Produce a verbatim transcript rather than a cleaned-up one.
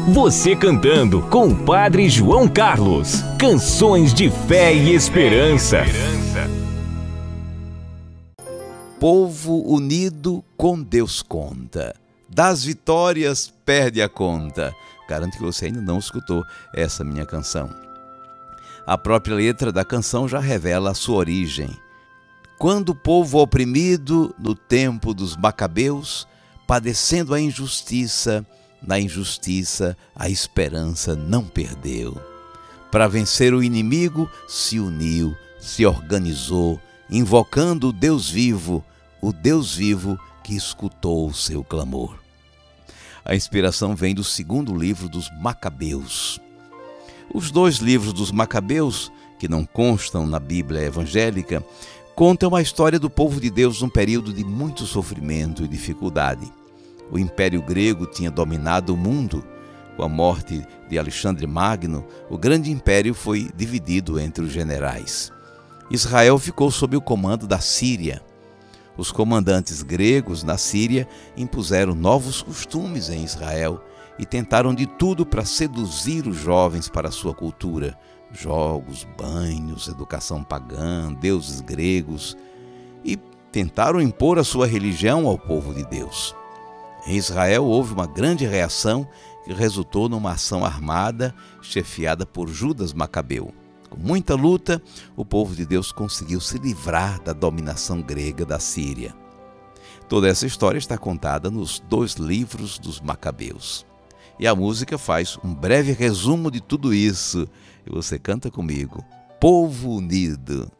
Você cantando com o Padre João Carlos. Canções de fé e esperança. Povo unido com Deus conta. Das vitórias perde a conta. Garanto que você ainda não escutou essa minha canção. A própria letra da canção já revela a sua origem. Quando o povo oprimido, no tempo dos Macabeus, padecendo a injustiça, na injustiça a esperança não perdeu. Para vencer o inimigo, se uniu, se organizou, invocando o Deus vivo, o Deus vivo que escutou o seu clamor. A inspiração vem do segundo livro dos Macabeus. Os dois livros dos Macabeus, que não constam na Bíblia evangélica, contam a história do povo de Deus num período de muito sofrimento e dificuldade. O Império Grego tinha dominado o mundo. Com a morte de Alexandre Magno, o grande império foi dividido entre os generais. Israel ficou sob o comando da Síria. Os comandantes gregos na Síria impuseram novos costumes em Israel e tentaram de tudo para seduzir os jovens para a sua cultura. Jogos, banhos, educação pagã, deuses gregos, e tentaram impor a sua religião ao povo de Deus. Em Israel houve uma grande reação que resultou numa ação armada chefiada por Judas Macabeu. Com muita luta, o povo de Deus conseguiu se livrar da dominação grega da Síria. Toda essa história está contada nos dois livros dos Macabeus. E a música faz um breve resumo de tudo isso. E você canta comigo. Povo unido.